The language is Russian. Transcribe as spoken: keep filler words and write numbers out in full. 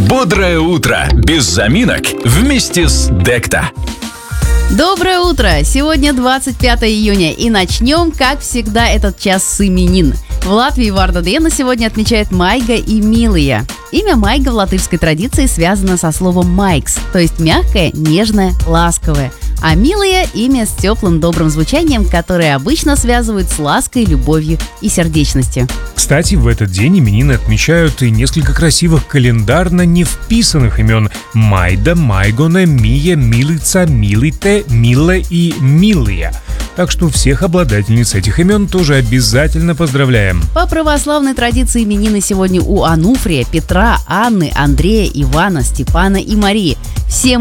Бодрое утро без заминок вместе с Декта. Доброе утро! Сегодня двадцать пятое июня, и начнем, как всегда, этот час с именин. В Латвии Вардадена сегодня отмечают Майга и Милия. Имя Майга в латышской традиции связано со словом «майкс», то есть мягкое, нежное, ласковое. А Милия – имя с теплым добрым звучанием, которое обычно связывают с лаской, любовью и сердечностью. Кстати, в этот день именины отмечают и несколько красивых календарно не вписанных имен: Майда, Майгона, Мия, Милица, Милите, Мила и Милия. Так что всех обладательниц этих имен тоже обязательно поздравляем. По православной традиции именины сегодня у Ануфрия, Петра, Анны, Андрея, Ивана, Степана и Марии. Всем